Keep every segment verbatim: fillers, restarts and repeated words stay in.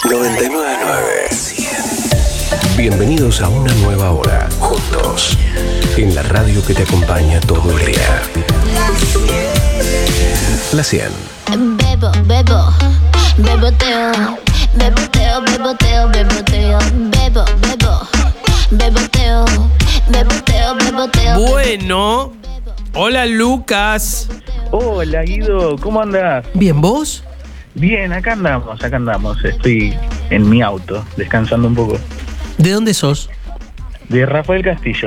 noventa y nueve punto nueve. Bienvenidos a una nueva hora, juntos, en la radio que te acompaña todo el día. La cien. Bebo, bebo, beboteo, beboteo, beboteo, beboteo, bebo, bebo, beboteo, beboteo, beboteo. Bueno, hola Lucas. Hola Guido, ¿cómo andás? Bien, ¿vos? Bien, acá andamos, acá andamos. Estoy en mi auto, descansando un poco. ¿De dónde sos? De Rafael Castillo.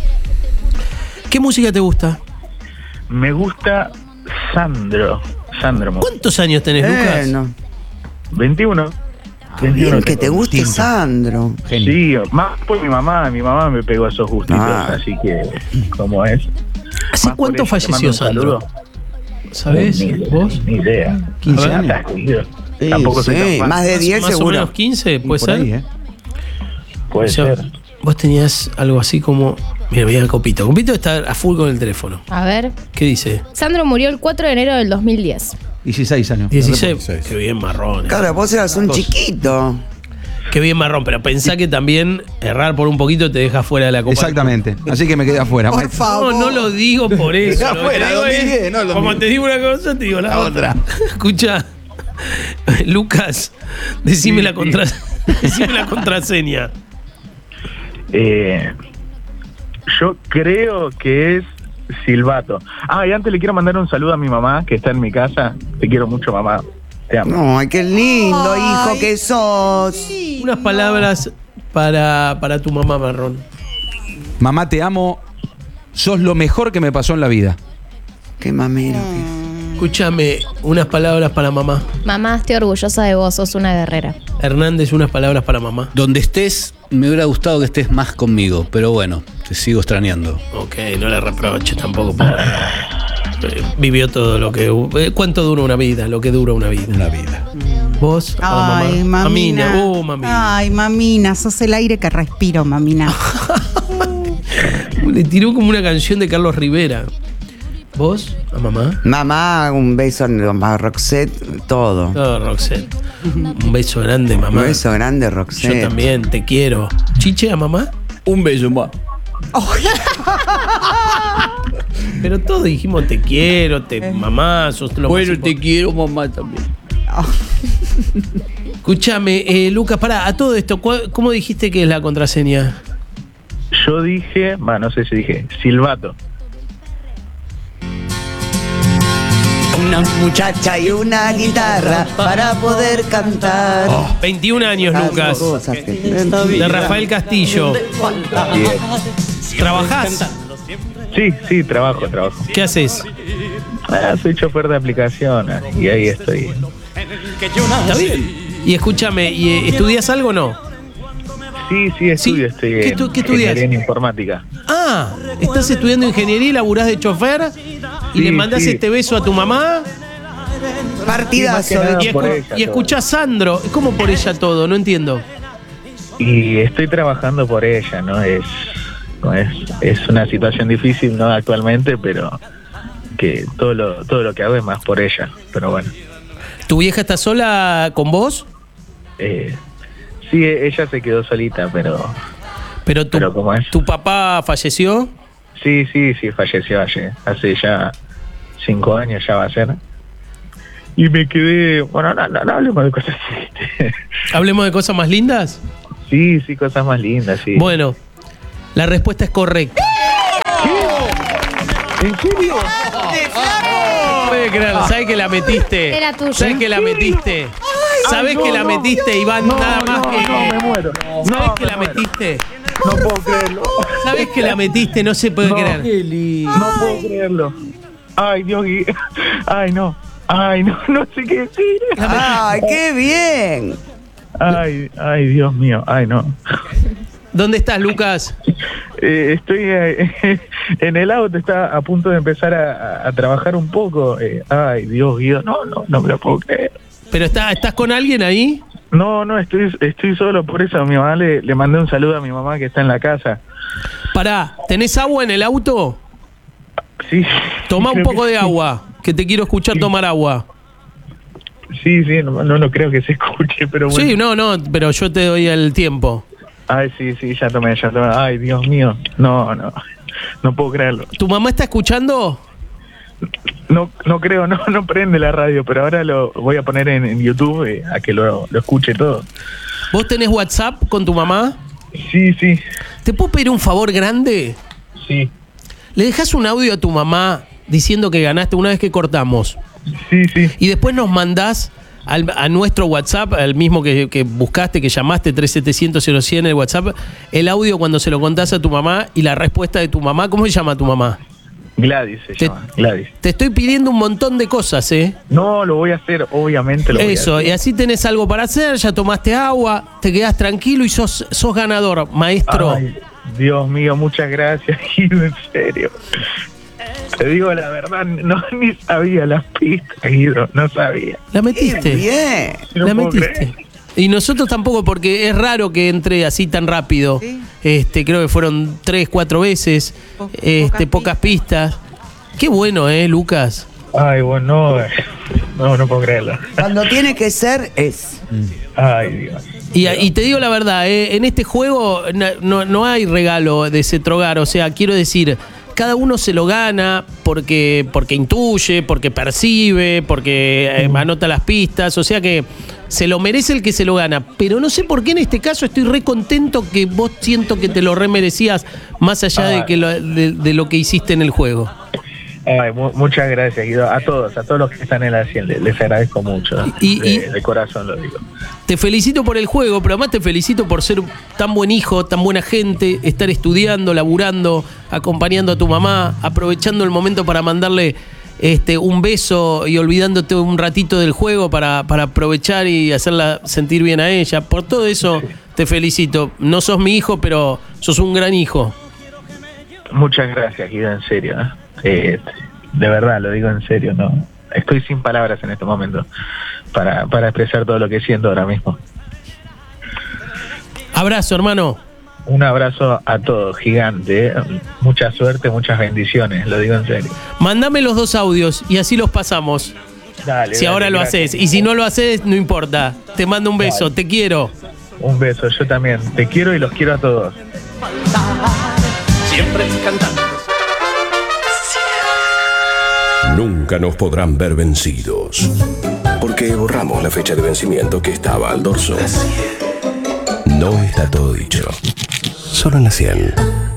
¿Qué música te gusta? Me gusta Sandro. Sandro. ¿Cuántos años tenés, Lucas? Bueno, veintiuno. bien que te guste Sandro. Sí, más por mi mamá. Mi mamá me pegó esos gustitos, Ah. así que, ¿cómo es? ¿Hace Más cuánto por eso, te falleció mando un Sandro? saludo. ¿Sabés? Ni, ¿Vos? Ni idea. quince A ver, años. Guido. Sí, Tampoco soy sí, tan fan. más de diez Más o seguro. menos quince, ¿puede Por ser? ahí, ¿eh? Puede O sea, ser. vos tenías algo así como... Mira, mira a Copito. Copito está a full con el teléfono. A ver. ¿Qué dice? Sandro murió el cuatro de enero del dos mil diez. dieciséis años. dieciséis. Qué bien marrón. eh. Claro, vos eras un chiquito. Qué bien marrón, pero pensá que también errar por un poquito te deja fuera de la copa. Exactamente. Así que me quedé afuera. Por maestro. favor. No, no lo digo por eso. Queda Lo que fuera, digo dos mil diez, es, no el dos mil. como te digo una cosa, te digo la, La otra. otra. Escucha, Lucas, decime, Sí, la sí. contra... decime la contraseña. Eh, yo creo que es Silbato. Ah, y antes le quiero mandar un saludo a mi mamá, que está en mi casa. Te quiero mucho, mamá. Te amo. No, ay, qué lindo hijo que sos. Unas palabras para, para tu mamá marrón. Mamá, te amo. Sos lo mejor que me pasó en la vida. Qué mamero que Escúchame, unas palabras para mamá. Mamá, estoy orgullosa de vos, sos una guerrera. Hernández, unas palabras para mamá. Donde estés, me hubiera gustado que estés más conmigo, pero bueno, te sigo extrañando. Ok, no le reproches tampoco. pobre. Eh, Vivió todo lo que... eh, ¿Cuánto dura una vida? Lo que dura una vida. Una vida. ¿Vos? a Ay, mamá? mamina. Oh, mamina. Ay, mamina, sos el aire que respiro, mamina. Le tiró como una canción de Carlos Rivera. ¿Vos? ¿A mamá? Mamá, un beso a Roxette, todo. No, Roxette. Un beso grande, mamá. Un beso grande, Yo Roxette. también, te quiero. ¿Chiche a mamá? Un beso más. Pero todos dijimos te quiero, te mamá, sos lo Bueno, más te importante. quiero, mamá, también. Escúchame, eh, Lucas, pará, a todo esto, ¿cuál- ¿cómo dijiste que es la contraseña? Yo dije, va, no sé si dije, Silbato. Una muchacha y una guitarra para poder cantar. veintiún años, Tantas Lucas. cosas que- De Rafael Castillo. Bien. ¿Trabajás? Sí, sí, trabajo, trabajo. ¿Qué haces? Ah, soy chofer de aplicación ah, y ahí estoy. ¿Está bien? Y escúchame, ¿y, eh, ¿estudias algo o no? Sí, sí, estudio, Sí. estoy ¿Qué en tu- qué estudias? ingeniería en informática. Ah, estás estudiando ingeniería y laburás de chofer y Sí, le mandás sí. este beso a tu mamá Partidazo. Sí, más que nada. y, por escu- ella y todo. escuchás Sandro. ¿Cómo por ella todo? No entiendo. Y estoy trabajando por ella, ¿no? Es, no es, es una situación difícil, ¿no? Actualmente, pero que todo lo, todo lo que hago es más por ella. Pero bueno, ¿Tu vieja está sola con vos? eh, sí, ella se quedó solita, pero Pero tu, Pero ¿cómo es? ¿tu papá falleció? sí, sí, sí, falleció ayer, hace ya cinco años ya va a ser. Y me quedé, bueno, no, no, no hablemos de cosas tristes. ¿Hablemos de cosas más lindas? Sí, sí, cosas más lindas, sí. Bueno, la respuesta es correcta. ¿En serio? No puede creerlo. ¿Sabes que la metiste? Era tuyo. ¿Sabes que la metiste? ¿Sabes Ay, que no, la no. metiste, Iván? No, Nada más no, que... no, me muero. ¿Sabes No, que me la muero. metiste? No puedo creerlo. ¿Sabes que la metiste? No se puede No. creer. No puedo creerlo. Ay, Dios, y- ay, no. Ay, no, no sé qué decir. ¡Ay, qué bien! Ay, ay, Dios mío, ay, no. ¿Dónde estás, Lucas? Eh, estoy eh, en el auto, está a punto de empezar a, a- a trabajar un poco. Eh, ay, Dios, Guido, no, no, no me lo puedo creer. ¿Pero está, estás con alguien ahí? No, no, estoy estoy solo, por eso a mi mamá le, le mandé un saludo a mi mamá que está en la casa. Pará, ¿tenés agua en el auto? Sí. Toma un creo poco que de sí. agua, que te quiero escuchar tomar agua. Sí, sí, no, no, no creo que se escuche, pero bueno. Sí, no, no, pero yo te doy el tiempo. Ay, sí, sí, ya tomé, ya tomé. Ay, Dios mío. No, no. No puedo creerlo. ¿Tu mamá está escuchando? No, no creo, no, no prende la radio, pero ahora lo voy a poner en, en YouTube eh, a que lo, lo escuche todo. ¿Vos tenés WhatsApp con tu mamá? Sí, sí. ¿Te puedo pedir un favor grande? Sí. ¿Le dejás un audio a tu mamá diciendo que ganaste una vez que cortamos? Sí, sí. Y después nos mandás al, a nuestro WhatsApp, al mismo que, que buscaste, que llamaste, tres setecientos cero cien, el WhatsApp, el audio cuando se lo contás a tu mamá y la respuesta de tu mamá. ¿Cómo se llama tu mamá? Gladys se te, llama, Gladys. Te estoy pidiendo un montón de cosas, ¿eh? No, lo voy a hacer, obviamente lo voy a hacer. Eso, y así tenés algo para hacer, ya tomaste agua, te quedás tranquilo y sos, sos ganador, maestro. Ay, Dios mío, muchas gracias, Guido, en serio. Te digo la verdad, no ni sabía las pistas, Guido, no sabía. La metiste. Bien. No La puedo metiste. creer. Y nosotros tampoco, porque es raro que entre así tan rápido. Sí. Este, creo que fueron tres, cuatro veces. Po- este, pocas pocas pistas. Qué bueno, ¿eh, Lucas? Ay, bueno, no, no, no puedo creerlo. Cuando tiene que ser, es. Ay, Dios. Y, y te digo la verdad, ¿eh? En este juego na- no, no hay regalo de Cetrogar. O sea, quiero decir, cada uno se lo gana porque, porque intuye, porque percibe, porque eh, anota las pistas. O sea que se lo merece el que se lo gana. Pero no sé por qué en este caso estoy re contento que vos siento que te lo remerecías más allá de, que lo, de, de lo que hiciste en el juego. Ay, mu- muchas gracias, Guido. A todos, a todos los que están en la cien, les, les agradezco mucho. Y- de, y- de corazón lo digo. Te felicito por el juego, pero además te felicito por ser tan buen hijo, tan buena gente, estar estudiando, laburando, acompañando a tu mamá, aprovechando el momento para mandarle este, un beso y olvidándote un ratito del juego para, para aprovechar y hacerla sentir bien a ella. Por todo eso te felicito. No sos mi hijo, pero sos un gran hijo. Muchas gracias, Guido, en serio. ¿eh? Eh, de verdad, lo digo en serio, no. Estoy sin palabras en este momento para, para expresar todo lo que siento ahora mismo. Abrazo, hermano. Un abrazo a todos, gigante. ¿eh? Mucha suerte, muchas bendiciones, lo digo en serio. Mándame los dos audios y así los pasamos. Dale, Si dale, ahora lo gracias. haces. Y si no lo haces, no importa. Te mando un beso. Dale. Te quiero. Un beso, yo también. Te quiero y los quiero a todos. Siempre cantando. Nunca nos podrán ver vencidos, porque borramos la fecha de vencimiento que estaba al dorso. No está todo dicho. Solo en la cien.